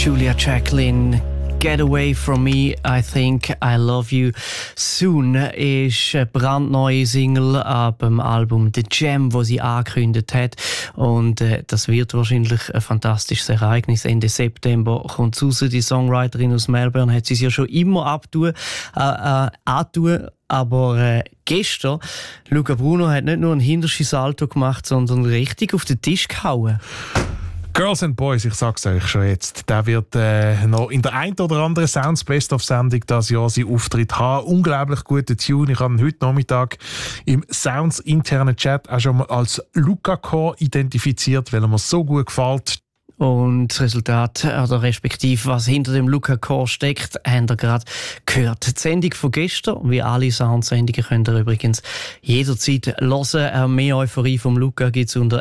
Julia Jacqueline. Get Away From Me, I Think I Love You Soon ist eine brandneue Single ab dem Album The Jam, das sie angekündigt hat. Und das wird wahrscheinlich ein fantastisches Ereignis. Ende September kommt es raus. Die Songwriterin aus Melbourne hat es ja schon immer antun. Aber gestern, Luca Bruno hat nicht nur ein hintersches Salto gemacht, sondern richtig auf den Tisch gehauen. Girls and Boys, ich sag's euch schon jetzt, der wird noch in der einen oder anderen Sounds Best of Sendung dieses Jahr seinen Auftritt haben. Unglaublich guter Tune. Ich habe ihn heute Nachmittag im Sounds internen Chat auch schon mal als Luca Core identifiziert, weil er mir so gut gefällt. Und das Resultat, oder respektive was hinter dem Luca Core steckt, haben ihr gerade gehört. Die Sendung von gestern, wie alle Soundsendungen, könnt ihr übrigens jederzeit hören. Mehr Euphorie vom Luca gibt es unter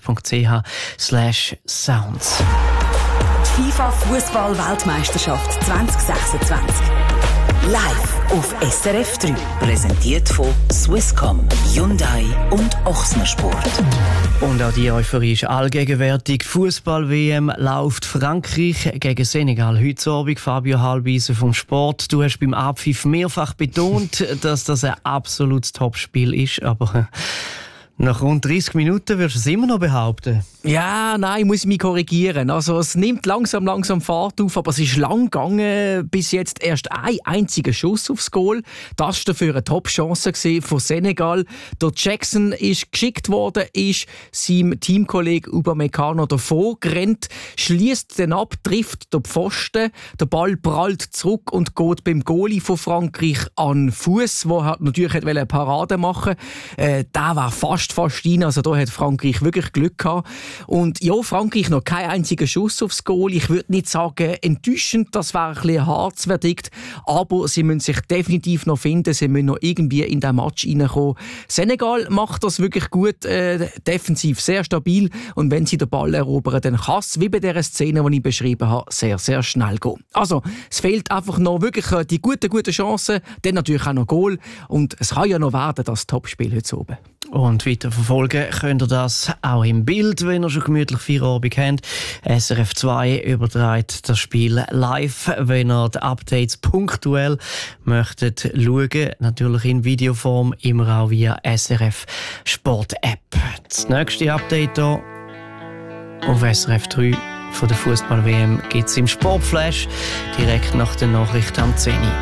srf.ch/sounds. Die FIFA-Fußball-Weltmeisterschaft 2026. Live auf SRF 3. Präsentiert von Swisscom, Hyundai und Ochsner Sport. Und auch die Euphorie ist allgegenwärtig. Fußball-WM läuft Frankreich gegen Senegal. Heute Abend Fabio Halbise vom Sport. Du hast beim Abpfiff mehrfach betont, dass das ein absolutes Topspiel ist. Aber nach rund 30 Minuten wirst du es immer noch behaupten. Ja, nein, muss ich mich korrigieren. Also es nimmt langsam Fahrt auf, aber es ist lang gegangen, bis jetzt erst ein einziger Schuss aufs Goal. Das war dafür eine Top-Chance von Senegal. Der Jackson ist geschickt worden, ist seinem Teamkollege Upamecano davor gerannt, schliesst den ab, trifft den Pfosten, der Ball prallt zurück und geht beim Goalie von Frankreich an Fuß, wo er natürlich eine Parade machen wollte. Der war fast rein, also da hat Frankreich wirklich Glück gehabt. Und ja, Frankreich noch kein einziger Schuss aufs Goal. Ich würde nicht sagen enttäuschend, das wäre ein bisschen ein hartes Verdikt, aber sie müssen sich definitiv noch finden, sie müssen noch irgendwie in den Match reinkommen. Senegal macht das wirklich gut, defensiv sehr stabil, und wenn sie den Ball erobern, dann kann es, wie bei dieser Szene, die ich beschrieben habe, sehr, sehr schnell gehen. Also, es fehlt einfach noch wirklich die guten Chancen, dann natürlich auch noch Goal, und es kann ja noch werden, das Topspiel heute oben. Und weiter verfolgen könnt ihr das auch im Bild, wenn ihr schon gemütlich Feierabend habt. SRF 2 überträgt das Spiel live, wenn ihr die Updates punktuell möchtet schauen. Natürlich in Videoform, immer auch via SRF Sport App. Das nächste Update hier auf SRF 3 von der Fußball-WM gibt es im Sportflash direkt nach der Nachricht am 10 Uhr.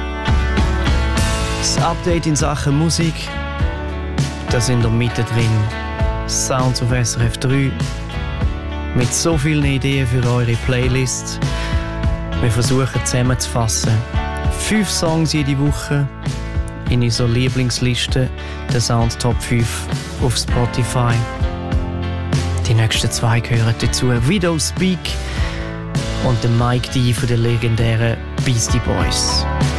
Das Update in Sachen Musik, da sind wir mittendrin. Sounds auf SRF 3. Mit so vielen Ideen für eure Playlist. Wir versuchen zusammenzufassen. 5 Songs jede Woche in unserer Lieblingsliste, der Sound Top 5 auf Spotify. Die nächsten 2 gehören dazu. Widow Speak und der Mike D von den legendären Beastie Boys.